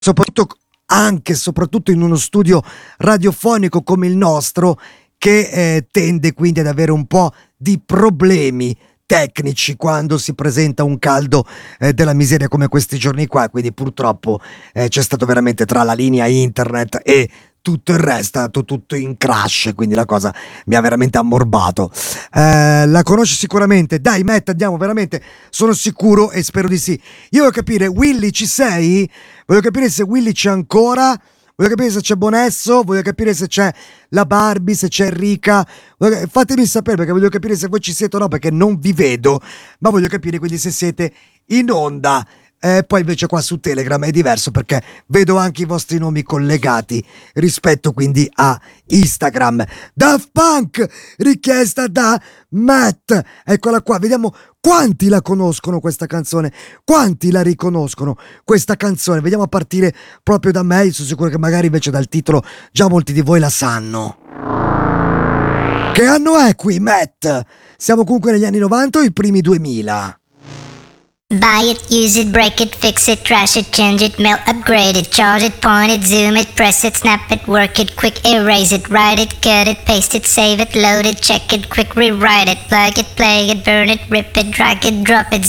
soprattutto anche e soprattutto in uno studio radiofonico come il nostro, che tende quindi ad avere un po' di problemi tecnici quando si presenta un caldo della miseria come questi giorni qua. Quindi purtroppo c'è stato veramente, tra la linea internet e tutto il resto, è stato tutto in crash, quindi la cosa mi ha veramente ammorbato. La conosci sicuramente? Dai Matt, andiamo, veramente sono sicuro e spero di sì. Io voglio capire, Willy, ci sei? Voglio capire se Willy c'è ancora. Voglio capire se c'è Bonesso, voglio capire se c'è la Barbie, se c'è Enrica. Fatemi sapere, perché voglio capire se voi ci siete o no, perché non vi vedo, ma voglio capire quindi se siete in onda. Poi invece qua su Telegram è diverso, perché vedo anche i vostri nomi collegati rispetto quindi a Instagram. Daft Punk, richiesta da Matt. Eccola qua, vediamo quanti la conoscono questa canzone, quanti la riconoscono questa canzone. Vediamo a partire proprio da me. Io sono sicuro che magari invece dal titolo già molti di voi la sanno. Che anno è qui, Matt? Siamo comunque negli anni 90 o i primi 2000? Buy it, use it, break it, fix it, trash it, change it, melt, upgrade it, charge it, point it, zoom it, press it, snap it, work it, quick erase it, write it, cut it, paste it, save it, load it, check it, quick rewrite it, plug it, play it, burn it, rip it, drag it, drop it,